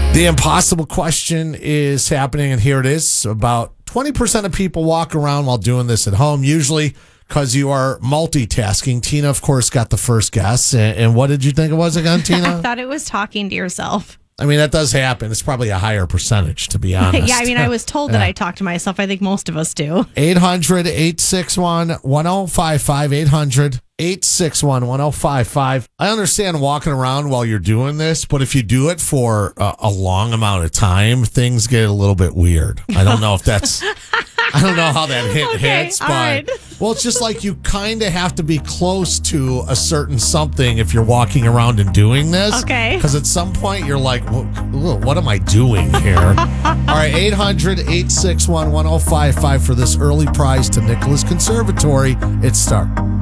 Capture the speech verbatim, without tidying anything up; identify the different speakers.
Speaker 1: The impossible question is happening, and here it is. About twenty percent of people walk around while doing this at home, usually because you are multitasking. Tina, of course, got the first guess. And, and what did you think it was again, Tina?
Speaker 2: I thought it was talking to yourself.
Speaker 1: I mean, that does happen. It's probably a higher percentage, to be honest.
Speaker 2: Yeah, I mean, I was told that I talk to myself. I think most of us do.
Speaker 1: eight hundred, eight six one, one oh five five. eight hundred, eight six one, one oh five five. I understand walking around while you're doing this, but if you do it for a, a long amount of time, things get a little bit weird. I don't know if that's... I don't know how that hit
Speaker 2: Okay,
Speaker 1: hits,
Speaker 2: all
Speaker 1: but
Speaker 2: right.
Speaker 1: well, it's just like you kind of have to be close to a certain something if you're walking around and doing this.
Speaker 2: Okay.
Speaker 1: Because at some point you're like, what, what am I doing here? All right, eight hundred, eight six one, one oh five five for this early prize to Nicholas Conservatory. It's start.